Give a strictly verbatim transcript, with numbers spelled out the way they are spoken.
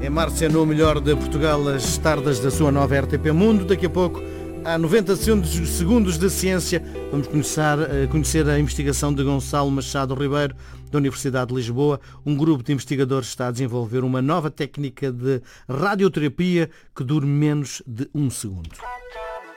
É Márcia no melhor de Portugal, as tardes da sua nova R T P Mundo. Daqui a pouco, há noventa segundos de ciência. Vamos começar a conhecer a investigação de Gonçalo Machado Ribeiro, da Universidade de Lisboa. Um grupo de investigadores está a desenvolver uma nova técnica de radioterapia que dure menos de um segundo.